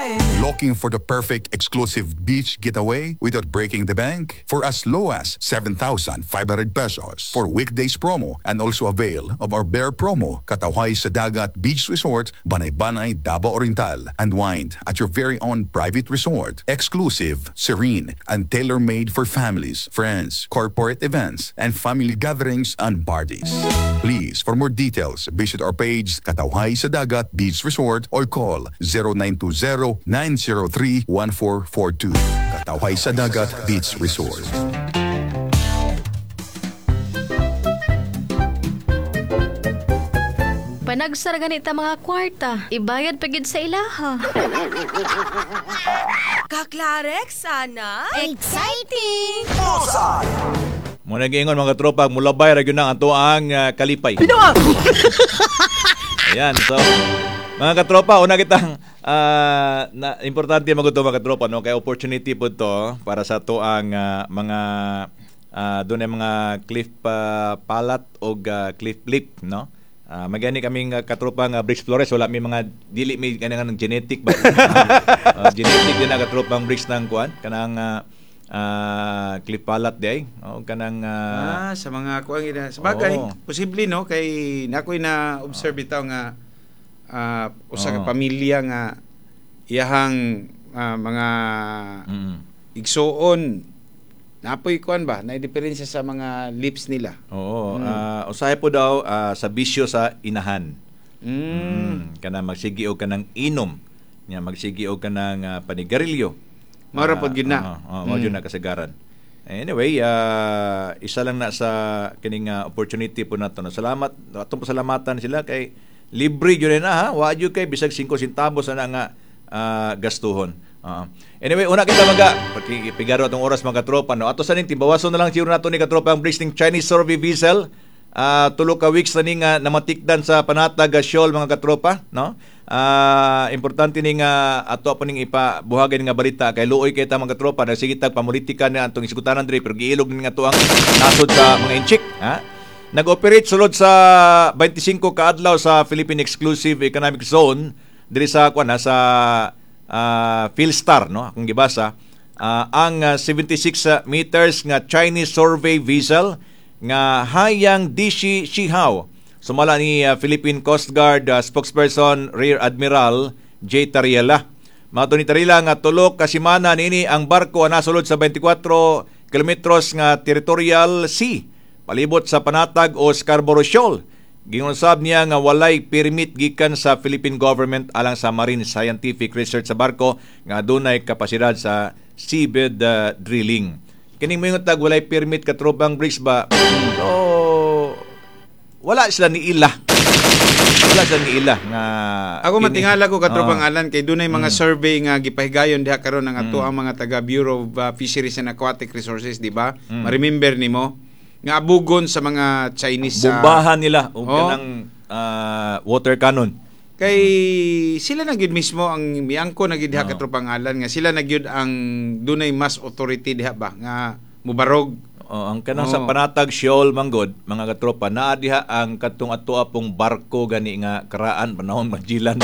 Looking for the perfect exclusive beach getaway without breaking the bank? For as low as 7,500 pesos for weekdays promo, and also avail of our bear promo, Katawhay sa Dagat Beach Resort, Banay-Banay, Davao Oriental. Unwind at your very own private resort. Exclusive, serene, and tailor-made for families, friends, corporate events, and family gatherings and parties. Please, for more details, visit our page Katawhay sa Dagat Beach Resort or call 0920-903-1442. Katawhay sa Dagat Beach Resort. Panagsara ganita mga kwarta, ibayad pagid sa ilaha. Kaklarek, sana? Exciting! Muna giingon mga tropa, mulabay ra gyud na ato ang kalipay. Ayan, so mga katropa, una kitang na importante maguto mga katropa, no, kay opportunity po to para sa to ang mga doon ay mga cliff palat o cliff lip, no. Magani kaming katropa nga Bricks Flores, wala may mga dili may kanang genetic ba. Genetic din na katropang Bricks ng kuan kanang cliff palat day o kanang sa mga kuan ina sa bagay posible no kay nakoy na observe bitaw nga usa ka pamilya nga iyahang mga igsuon napoy kuan ba na diferensya sa mga lips nila. Oo, usahay po daw sa bisyo sa inahan. Kana magsigi og kanang inom, nya magsigi og kanang panigarilyo. Mara pod gyud na. Mao gyud na kasagaran. Anyway, isa lang na sa kining opportunity po nato. Salamat, atong pasalamatan sila kay libre gyud na ha. Wa gyud kay bisag 5 centavos na nga gastuhon. Anyway, una kita pigaro atong oras mga katropa, no. Ato sa ning timbawason na lang siguro nato ni katropa ang Bricks ning Chinese survey vessel. Tulo ka weeks na ning namatikdan sa panatag Siol mga katropa, no. Importante ning ato pa ning ipabuhagan nga balita kay luoy kay ta mga katropa nagsigitag pamulitika na atong iskutanan diri pero giilog ning ato ang nasod sa mga inchik, ha. Nag-operate sulod sa 25 ka adlaw sa Philippine Exclusive Economic Zone diri sa sa Philstar, no, akong gibasa, ang 76 meters nga Chinese survey vessel nga Hayang Dishi Shihao sumala ni Philippine Coast Guard spokesperson Rear Admiral J. Tariela. Mato ni Tariela nga tulo ka semana nini ang barko nasulod sa 24 kilometros nga territorial sea palibot sa panatag o Scarborough Shoal. Gingunsab niya nga walay permit gikan sa Philippine government alang sa marine scientific research sa barko nga adunay kapasidad sa seabed drilling. Kining moingon tag walay permit katropang Bricks ba? So wala sila ni ila. Wala sila ni ila nga ako matingala ko katropang Alan kay dunay mga survey nga gipahigayon diha karon ang ato ang mga taga Bureau of Fisheries and Aquatic Resources, di ba? Ma-remember nimo nga abugon sa mga Chinese bombahan nila o kanang water cannon. Kay sila na gyud mismo ang miangko na gyud diha katropang Alan nga sila na gyud ang dunay mas authority diha ba nga mubarog. Ang kanang sa panatag Siol manggod mga katropa naa diha ang katong atoa pong barko gani nga karaan panahon Magellan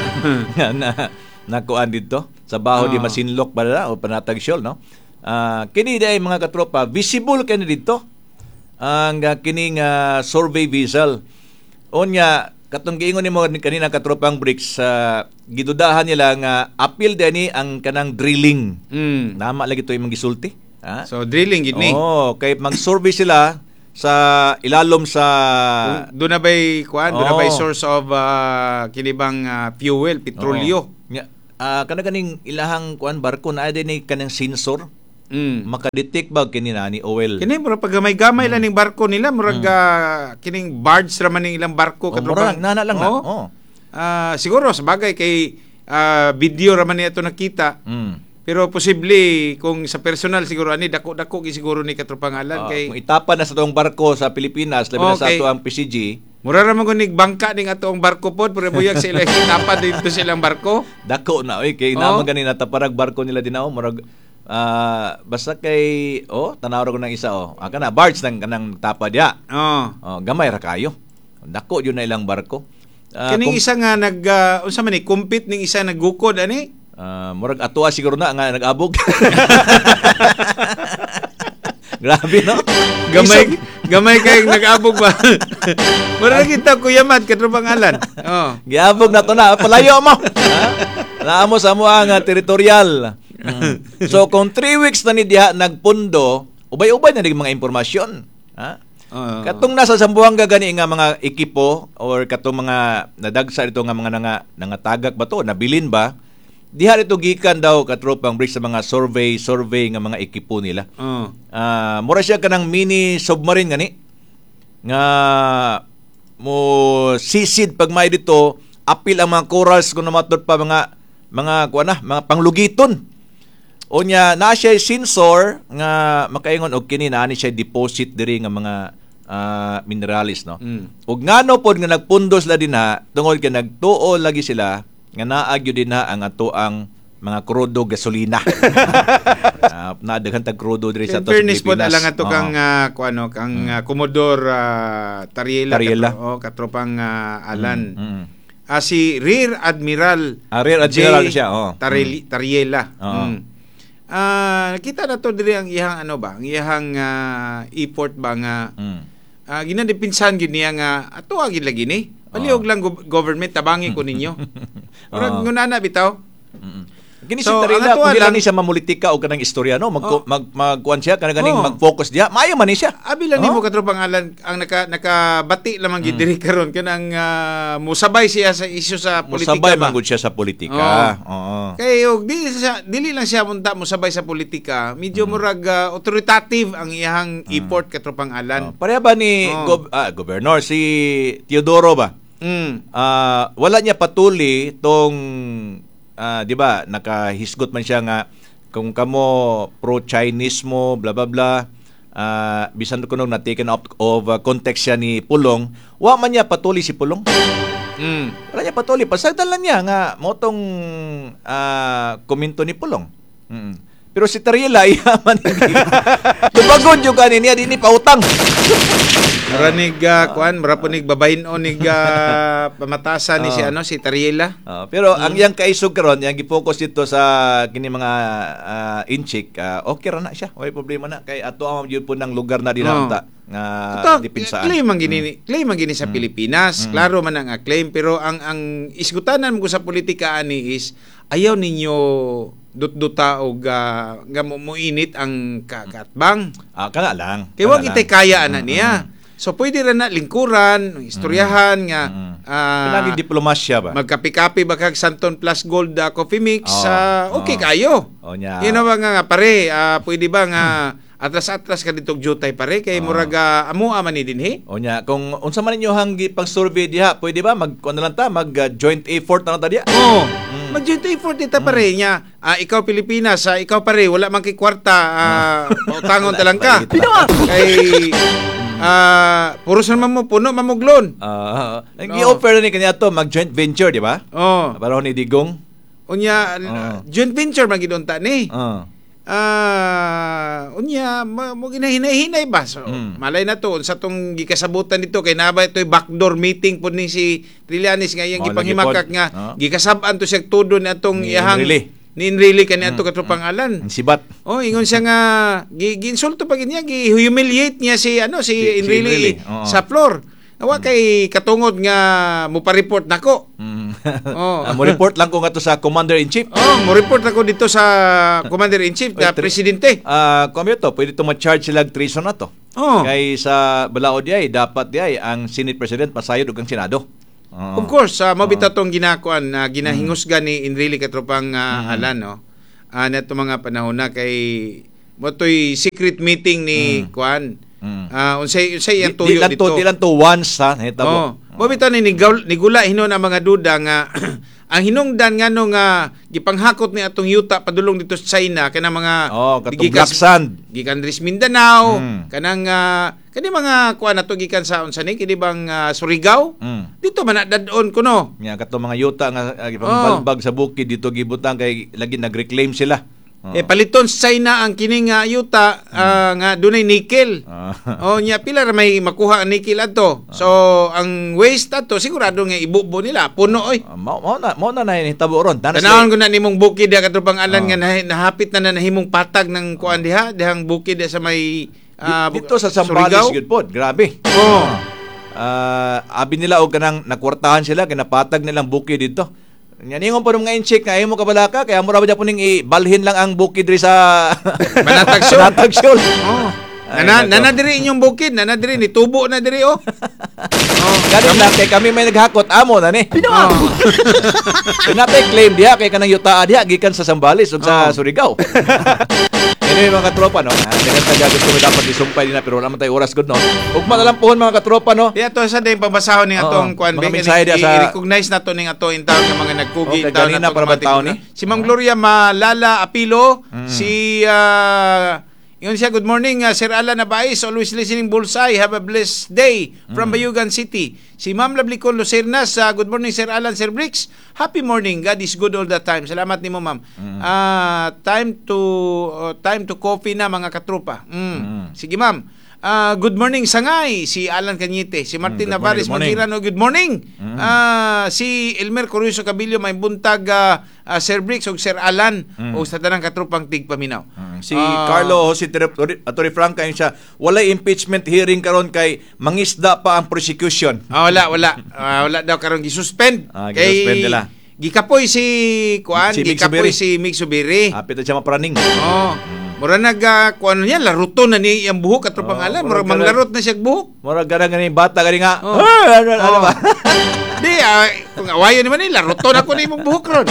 na nakuan dito sa baho di Masinloc ba o panatag Siol, no. Kini day mga katropa visible kani dito ang kining survey vessel. Onya katong giingon nimo kanina katropang Bricks, gidudahan nila nga appeal dani ang kanang drilling. Nama lagi to imong gisulti. So drilling gid ni. Kay mag-survey sila sa ilalom sa doon na bay kuan, doon na bay source of kinibang fuel, petrolyo. Kanang ilahang kuan barko na din ni kanang sensor. Makadetect ba kini na ni oil kini mura pag gamay lang ning barko nila murag kining barge ra man ning ilang barko katropang nana lang na siguro sa bagay kay video ra man ni ato nakita pero posible kung sa personal siguro ani dako-dako siguro ni katropang Alan kay kung itapan na sa tong barko sa Pilipinas labi na sa ato ang PCG mura ra man nig bangka ning ato ang barko pod pero buyag sila itapan dito silang barko dako na kay naman ganin nataparag barko nila dinaw murag basta kay tanaw ra ko ng isa kana barge nang kanang tapa dia. Gamay ra kayo. Dako yun na ilang barko. Kining isa nga unsa man ni compete ning isa naggukod ani? Murag atuwa siguro na nga nag-abog. Grabe, no? Gamay kay nag-abog ba? Mura kita Kuya Matt katrupang alan. Oh. Giabog na to na. Palayo mo. Naamo sa mo ang teritorial. So kung 3 weeks na ni diha nagpundo, ubay-ubay na mga impormasyon. Ha? Katong nasa Zamboanga gani nga mga ekipo or katong mga nadagsa dito nga mga nangatagak ba to, nabilin ba? Diha dito gikan daw katropang break sa mga survey nga mga ekipo nila. Mura siya kanang mini submarine gani nga mo sisid pag may dito apil ang mga corals kung namatod pa mga panglugiton. O niya na siya sensor nga makaingon og kini naani siya deposit diri nga mga minerals, no. Ug ngano pod nga nagpundos la dinha tungod kay nagtuo lagi sila nga naagyo din na ang ato ang mga crudo gasolina. Nadaghan tag crudo diri sa Pilipinas. Fairness po na lang ato kang Commodore Tariela. Katropang Alan. Si Rear Admiral siya. Tariela. Nakita na to diri ang iyang ang iyang effort ba nga ginadepinsan gid niya nga ato agid lagi ni. Paliog lang government tabangi ko ninyo. Murag ngunana bitaw. Kini si Tarila kung lang ni siya mamulitika o kanang istorya, no? Magkuan siya kanang ganing mag-focus diya. Maayo man ni siya. Abi lang nimo katropang Alan ang nakabati lamang gid diri karon kanang musabay siya sa isyu sa politika. Musabay man gud siya sa politika. Kay dili lang siya munta musabay sa politika. Medyo murag authoritative ang iyang effort katropang Alan. Pareha ba ni Governor si Teodoro ba? Wala niya patuli tong di ba nakahisgot man siya nga kung kamo pro-Chinese mo bla bla bla bisan ko nung na-taken out of context siya ni Pulong, wa man niya patuli si Pulong. Wala niya patuli, pasagdan lang niya nga motong komento ni Pulong. Pero si Tariela yaman tubagod yung kanin niya di ni pautang. Maranig marapunig babahin onig pamatasan ni si Tariela. Pero ang yang kaisog karon, yang gi-focus dito sa kini mga inchik, okay ra na siya. Way problema na kay ato ang yun po ng lugar na dinamta nga dipinsaan. Claim ang gini sa Pilipinas. Klaro man ang claim pero ang isgutanan mo sa politika ani is ayaw ninyo dut-duta og nga muinit ang kakatbang. Kana lang. Kay wag itay kaya ana niya. So pwede ra na lingkuran, istoryahan nga lagi diplomasya ba. Magkapi-kapi ba kag Santon Plus Gold coffee mix okay kayo. Yun ba nga pare, pwede ba nga atras-atras ka ditog jutay pare kay murag amo man ni dinhi. Kung unsa man ninyo hanggi pang survey diha, pwede ba mag joint effort na ta diha? Mag-joint effort dita pare niya. Ikaw Pilipinas, ikaw pare wala man kay kwarta, utangon talang ka. Kay puros naman mo puno mamuglon. Nag-i-offer ni kanya to mag-joint venture, di ba? Para ni Digong. Unya joint venture man gidunta ni. Unya mo ginahinay-hinay ba? So, malay na to sa tong gikasabutan dito kay nabay toy backdoor meeting pud ni si Trillanes nga iyang gipanghimakak nga gikasab-an to siya tudo ni atong iyang ni really kani ato katropang Alan. Sibat. Ingon siya nga gi-insulto pa niya, gi-humiliate niya si Enrile sa floor. Nawa kay katungod nga mo pa-report nako. Mo report lang ko nga to sa Commander-in-Chief. Mo report ako dito sa Commander-in-Chief na presidente. Kung to, pwede to ma-charge sila treason na to. Kay sa balaod diay dapat diay ang Senate President masayod ug ang Senado. Of course, mabita tong ginakuan na ginahingusgan ni Enrile katropang Alan, no. Nato mga panahon na kay motoy secret meeting ni Kwan. Unsay yang tuyo dito. Di lang to once ha, hitabo. Mabita ni nigula hinon ang mga duda nga ang hinungdan nga nung gipanghakot ni atong yuta padulong dito sa China kana mga Black Sand gikan Ris Mindanao kanang kani mga kuan nato gikan sa unsa ni kini bang Surigao dito man dadon kuno nya kato mga yuta nga gipambalbag sa bukid dito gibutang kay lagi nagreclaim sila Paliton sa China ang kining yuta nga dunay nickel. Nya pila ra may makuha ang nickel ato. So ang waste ato sigurado nga ibubo nila puno oy. Mao na hitabo ron. Tanawon ko na nimong bukid diha katupang alan nga nahapit na nahimong patag ng kuan diha, dihang bukid sa may dito sa Zambales gyud pod. Grabe. Abi nila og kanang nakwartahan sila kinapatag nilang bukid dito. Ningon po nung nga in-check nga mo kabalaka kaya mura ba dyan po ning ibalhin lang ang bukid rin sa Manatag-Syol. Nana diri inyong bukid, nana diri ni tubo na diri Ganun lang kay kami may naghakot amo na ni. Pinatay claim diha kay kanang yuta diha gikan sa Zambales ug sa Surigao. Anyway mga katropa no, ganyan taga gusto mo dapat isumpay din na pero wala man tayo oras good no. Ugma na lang pohon mga katropa no. Diya to sa day pabasahon ning atong kuan i-recognize nato ning ato in town nga mga nagkugi in town na para tao ni. Si Ma'am Gloria Malala Apilo, si yun siya, good morning, Sir Alan Abais, always listening Bullseye, have a blessed day from Bayugan City. Si Ma'am Lablicon Lucernas, good morning Sir Alan, Sir Bricks, happy morning, God is good all the time. Salamat ni mo ma'am. Time to coffee na mga katropa. Sige ma'am. Good morning Sangay, si Alan Cañete, si Martin Navarez Magirano, good morning. Si Elmer Coruso Cabillo may buntag Sir Bricks ug Sir Alan o sa tanang katropang tigpaminaw. Si Carlo Jose Atty. Franca yun siya, walay impeachment hearing karon kay mangisda pa ang prosecution. Wala daw karon gisuspend. Gisuspend nila. Gikapoy si gikapoy si Mig Subiri. Apit siya mapraning. Mura kuan niya laruton na ni ang buhok katropang Alan, mura manglarot na siya buhok. Mura gani bata gani nga. Ano ba? Di kung awayo naman ni laruton ako ni imong buhok ron.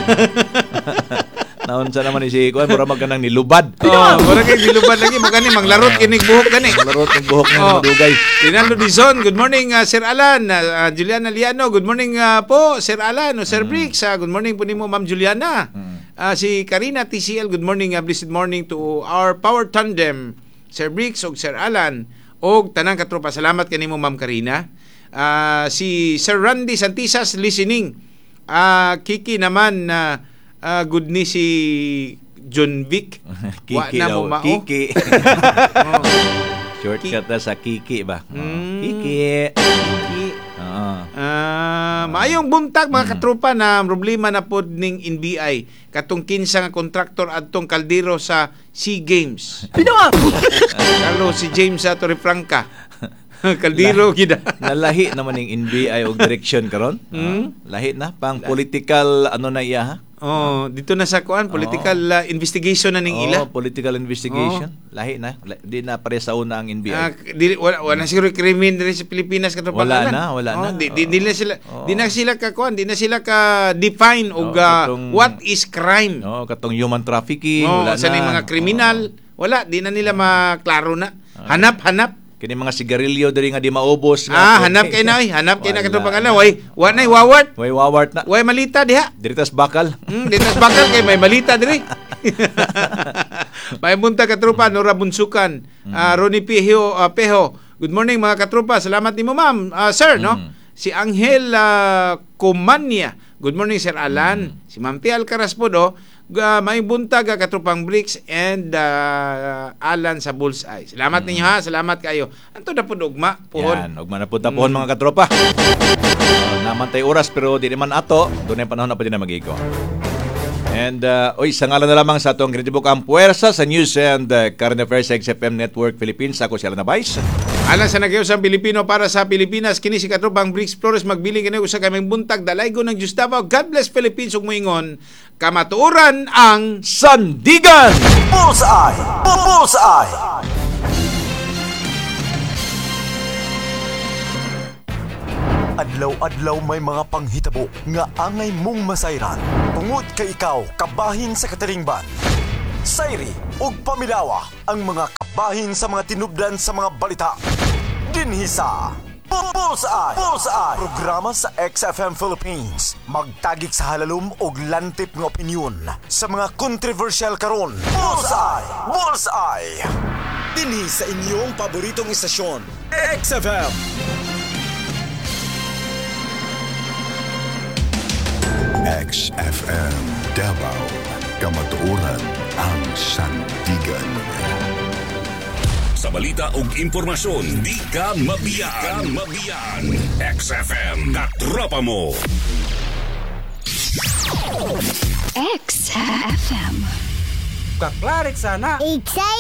Naunsa naman ni si kuan mura magkanang nilubad. Mura kay nilubad lagi mo gani manglarot kinig buhok gani. Manglarot ng buhok ng madugay. Rinaldo Dizon, good morning Sir Alan. Juliana Liano, good morning po Sir Alan o Sir Bricks. Good morning po nimo Ma'am Juliana. Si Karina TCL, good morning, blessed morning to our power tandem, Sir Bricks o Sir Alan o tanang katropa. Salamat kanimo Ma'am Karina. Si Sir Randy Santisas listening. Kiki naman good ni si John Vic. Kiki daw. Kiki. Shortcut na sa Kiki ba? Kiki. Maayong buntag mga katropa na problema na pod ning NBI katong kinsa nga kontraktor adtong kaldero sa SEA Games. Carlo si James Torre Franca. Kaldero gida. Nalahi naman ning NBI og direksyon karon. Lahi na pang political ano na iya ha. Dito na sa kuan political investigation na ning ila. Political investigation. Lahi na. Di na pare sa una ang NBI. Wala siguro krimen diri sa Pilipinas katong wala na. Di na sila ka kuan, di na sila ka define og what is crime. Katong human trafficking, wala sa ning mga kriminal, wala di na nila maklaro na. Hanap kini mga sigarilyo diri nga di maubos nga. Hanap kay na katong pangalan. Wa nay wawart. Way wawart na. Way malita diha. Diritas bakal. Diritas bakal kay may malita diri. May bunta katropa Nora Bunsukan. Ronnie Peho. Good morning mga katropa. Salamat nimo ma'am. Sir no. Si Angel Comania. Good morning Sir Alan. Si Ma'am Pia Alcaraz po do. May buntag katropang Bricks and Alan sa Bullseye. Salamat ninyo ha. Salamat kayo. Anto na po ugma pohon. Yan, ugma na po pohon mga katropa. Naman tayo oras pero di naman ato. Doon ay panahon na pwede na mag-iko. And sa ngalan na lamang sa itong Grinibok ang puwersa sa News and Current Affairs sa XFM Network Philippines. Ako si Alan Abais. Alang sa nagyaw sa Pilipino para sa Pilipinas, kini si katropang Bricks Flores magbiling kini usa kaming buntag dalaygo ng Diyos Davao. God bless Philippines ug moingon kamatuoran ang Sandigan. Bullseye. Adlaw-adlaw may mga panghitabo nga angay mong masayran. Tungod kay ikaw kabahin sa kataringban. Sayri ug pamilawa ang mga kabahin sa mga tinubdan sa mga balita. Dinhi sa Bullseye. Programa sa XFM Philippines. Magtagik sa halalom ug lantip nga opinyon sa mga controversial karon. Bullseye. Dinhi sa inyong paboritong istasyon, XFM. XFM Davao kamatuoran ang sandigan. Sa balita ug impormasyon, di ka mabiyaan. XFM katropa mo. XFM. Kaklarik sana. Excited!